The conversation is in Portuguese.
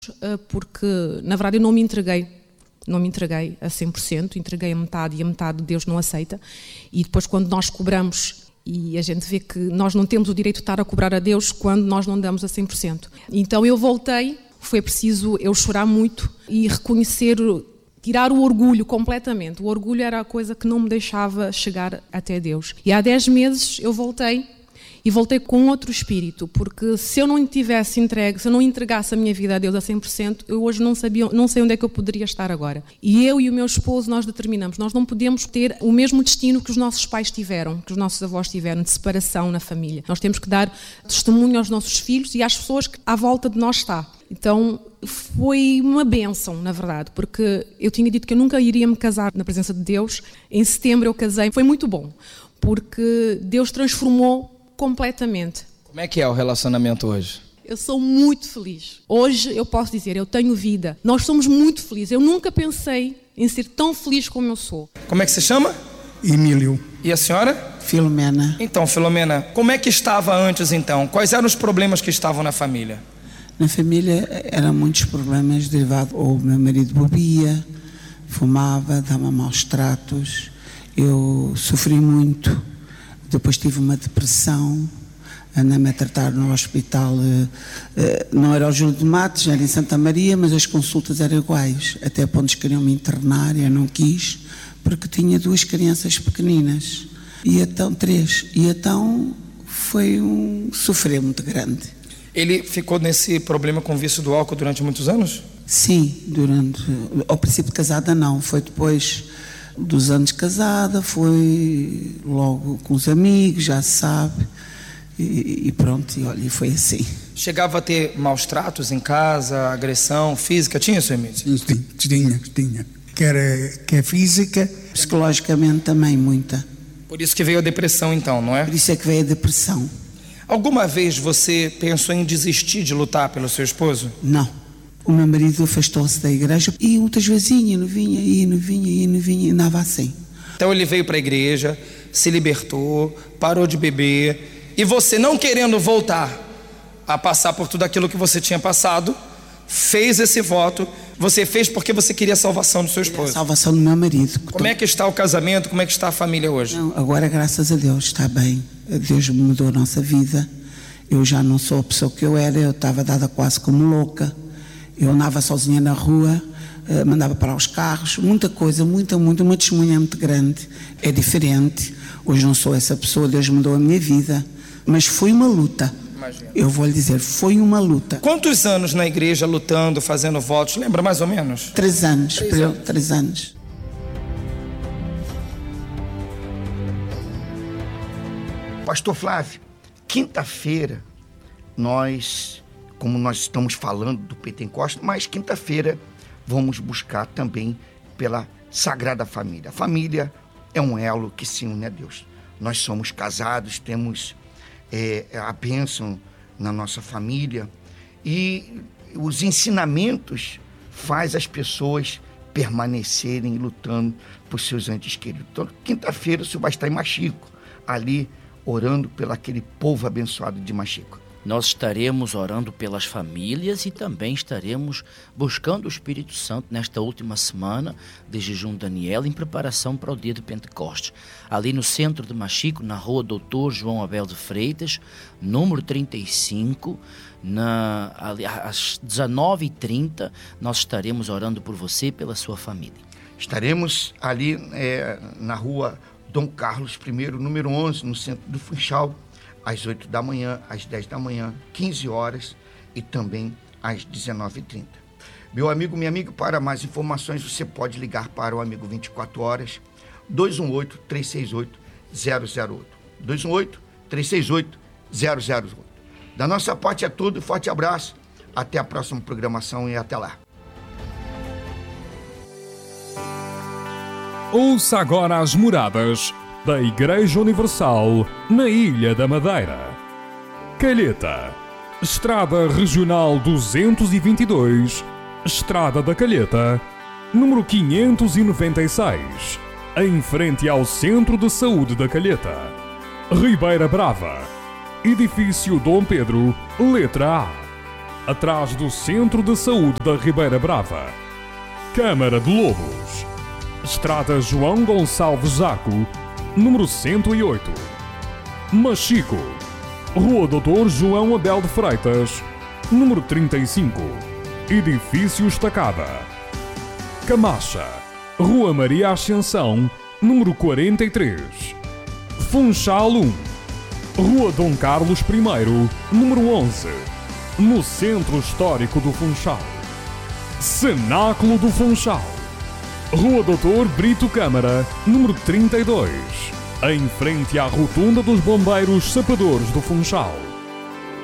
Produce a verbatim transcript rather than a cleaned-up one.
porque, na verdade, eu não me entreguei. Não me entreguei a cem por cento, entreguei a metade e a metade Deus não aceita. E depois, quando nós cobramos, e a gente vê que nós não temos o direito de estar a cobrar a Deus quando nós não damos a cem por cento. Então eu voltei, foi preciso eu chorar muito e reconhecer, tirar o orgulho completamente. O orgulho era a coisa que não me deixava chegar até Deus. E há dez meses eu voltei. E voltei com outro espírito, porque se eu não tivesse entregue, se eu não entregasse a minha vida a Deus a cem por cento, eu hoje não sabia, não sei onde é que eu poderia estar agora. E eu e o meu esposo, nós determinamos, nós não podemos ter o mesmo destino que os nossos pais tiveram, que os nossos avós tiveram, de separação na família. Nós temos que dar testemunho aos nossos filhos e às pessoas que à volta de nós está. Então foi uma bênção, na verdade, porque eu tinha dito que eu nunca iria me casar na presença de Deus. Em setembro eu casei, foi muito bom, porque Deus transformou completamente. Como é que é o relacionamento hoje? Eu sou muito feliz. Hoje eu posso dizer, eu tenho vida. Nós somos muito felizes. Eu nunca pensei em ser tão feliz como eu sou. Como é que se chama? Emílio. E a senhora? Filomena. Então, Filomena, como é que estava antes então? Quais eram os problemas que estavam na família? Na família eram muitos problemas derivados. O meu marido bebia, fumava, dava maus tratos. Eu sofri muito. Depois tive uma depressão, andei-me a tratar no hospital, não era o Júlio de Matos, era em Santa Maria, mas as consultas eram iguais, até pontos queriam me internar, eu não quis, porque tinha duas crianças pequeninas, e então, três, e então foi um sofrer muito grande. Ele ficou nesse problema com o vício do álcool durante muitos anos? Sim, durante, ao princípio casada não, foi depois dos anos casada, foi logo com os amigos, já se sabe, e, e pronto, e olha, foi assim. Chegava a ter maus tratos em casa, agressão física, tinha, seu Emílio? Sim, tinha, tinha. Quer, quer física. Psicologicamente também, muita. Por isso que veio a depressão então, não é? Por isso é que veio a depressão. Alguma vez você pensou em desistir de lutar pelo seu esposo? Não. O meu marido afastou-se da igreja e outras vezes ia, não vinha, ia, não vinha, ia, não vinha, e andava assim. Então ele veio para a igreja, se libertou, parou de beber, e você, não querendo voltar a passar por tudo aquilo que você tinha passado, fez esse voto. Você fez porque você queria a salvação do seu esposo. A salvação do meu marido. Como é que está o casamento? Como é que está a família hoje? Não, agora, graças a Deus, está bem. Deus mudou a nossa vida. Eu já não sou a pessoa que eu era, eu estava dada quase como louca. Eu andava sozinha na rua, mandava parar os carros, muita coisa, muita, muita, uma testemunha muito grande. É diferente. Hoje não sou essa pessoa, Deus mudou a minha vida. Mas foi uma luta. Imagina. Eu vou lhe dizer, foi uma luta. Quantos anos na igreja lutando, fazendo votos? Lembra mais ou menos? Três anos. Três anos. Três anos. Pastor Flávio, quinta-feira nós, como nós estamos falando do Pentecostes, mas quinta-feira vamos buscar também pela Sagrada Família. A família é um elo que se une a Deus. Nós somos casados, temos é, a bênção na nossa família e os ensinamentos faz as pessoas permanecerem lutando por seus entes queridos. Então, quinta-feira o senhor vai estar em Machico, ali orando pelo aquele povo abençoado de Machico. Nós estaremos orando pelas famílias e também estaremos buscando o Espírito Santo nesta última semana de jejum Daniel em preparação para o dia de Pentecostes. Ali no centro de Machico, na rua doutor João Abel de Freitas, número trinta e cinco, na, ali, às dezenove e trinta, nós estaremos orando por você e pela sua família. Estaremos ali é, na rua Dom Carlos I, número onze, no centro do Funchal, às oito da manhã, às dez da manhã, quinze horas e também às dezenove e trinta. Meu amigo, minha amiga, para mais informações você pode ligar para o Amigo vinte e quatro horas, dois um oito, três seis oito, zero zero oito. dois um oito, três seis oito, zero zero oito. Da nossa parte é tudo, forte abraço, até a próxima programação e até lá. Ouça agora as moradas da Igreja Universal na Ilha da Madeira. Calheta, Estrada Regional duzentos e vinte e dois, Estrada da Calheta, número quinhentos e noventa e seis, em frente ao Centro de Saúde da Calheta. Ribeira Brava, Edifício Dom Pedro, letra A. atrás do Centro de Saúde da Ribeira Brava. Câmara de Lobos, Estrada João Gonçalves Zaco, número cento e oito. Machico, Rua doutor João Abel de Freitas, número trinta e cinco. Edifício Estacada. Camacha, Rua Maria Ascensão, número quarenta e três. Funchal um, Rua Dom Carlos primeiro, número onze, no Centro Histórico do Funchal. Cenáculo do Funchal, Rua doutor Brito Câmara, número trinta e dois, em frente à Rotunda dos Bombeiros Sapadores do Funchal.